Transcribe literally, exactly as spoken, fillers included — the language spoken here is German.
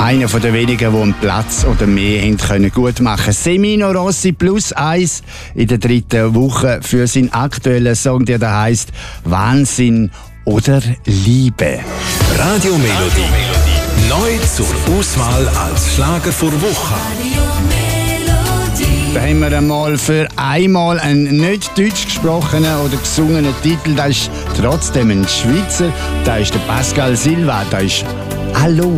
Einer der wenigen, die einen Platz oder mehr haben können gut machen. Semino Rossi plus eins in der dritten Woche für seinen aktuellen Song, der da heisst «Wahnsinn oder Liebe». Radio Melodie. Neu zur Auswahl als Schlager vor Woche. Da haben wir einmal für einmal einen nicht deutsch gesprochenen oder gesungenen Titel. Das ist trotzdem ein Schweizer. Da ist der Pascal Silva. Da ist «Hallo».